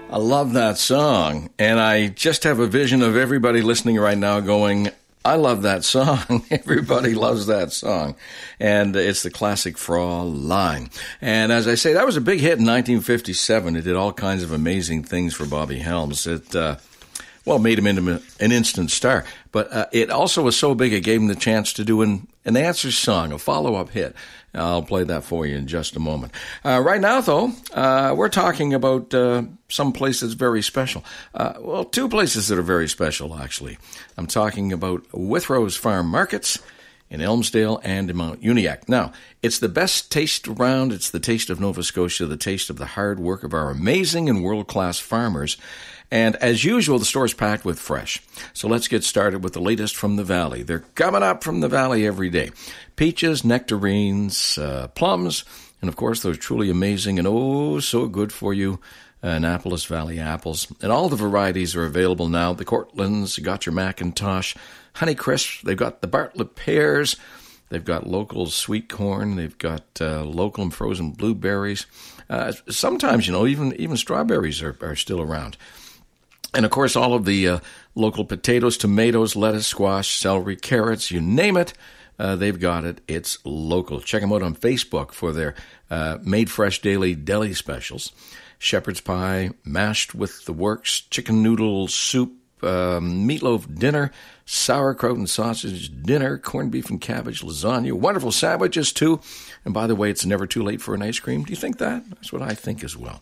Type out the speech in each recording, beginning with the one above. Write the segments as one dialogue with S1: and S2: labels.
S1: I love that song, and I just have a vision of everybody listening right now going, I love that song. Everybody loves that song. And it's the classic Fraulein. And as I say, that was a big hit in 1957. It did all kinds of amazing things for Bobby Helms. It, made him into an instant star. But it also was so big it gave him the chance to do an answer song, a follow-up hit. I'll play that for you in just a moment. Right now, though, we're talking about some place that's very special. Two places that are very special, actually. I'm talking about Withrose Farm Markets in Elmsdale and in Mount Uniacke. Now, it's the best taste around. It's the taste of Nova Scotia, the taste of the hard work of our amazing and world-class farmers. And as usual, the store's packed with fresh. So let's get started with the latest from the Valley. They're coming up from the Valley every day. Peaches, nectarines, plums, and of course those truly amazing and oh so good for you Annapolis Valley apples. And all the varieties are available now. The Cortlands, you got your McIntosh, Honeycrisp, they've got the Bartlett pears, they've got local sweet corn, they've got local and frozen blueberries. Sometimes, even strawberries are still around. And, of course, all of the local potatoes, tomatoes, lettuce, squash, celery, carrots, you name it, they've got it. It's local. Check them out on Facebook for their Made Fresh Daily Deli specials. Shepherd's pie, mashed with the works, chicken noodle soup, meatloaf dinner, sauerkraut and sausage dinner, corned beef and cabbage lasagna, wonderful sandwiches, too. And by the way, it's never too late for an ice cream. Do you think that? That's what I think as well.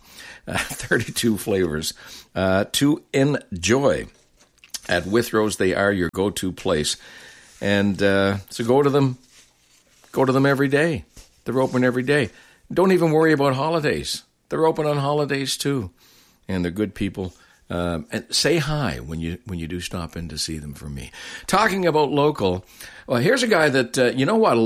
S1: 32 flavors to enjoy. At Withrose, they are your go-to place. And so go to them every day. They're open every day. Don't even worry about holidays. They're open on holidays, too. And they're good people. And say hi when you do stop in to see them from me. Talking about local, well, here's a guy that, you know what,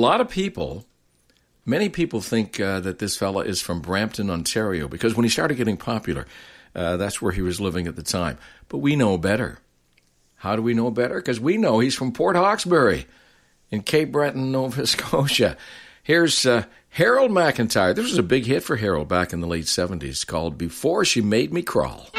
S1: many people think that this fella is from Brampton, Ontario, because when he started getting popular, that's where he was living at the time. But we know better. How do we know better? Because we know he's from Port Hawkesbury in Cape Breton, Nova Scotia. Here's Harold McIntyre. This was a big hit for Harold back in the late 70s called Before She Made Me Crawl.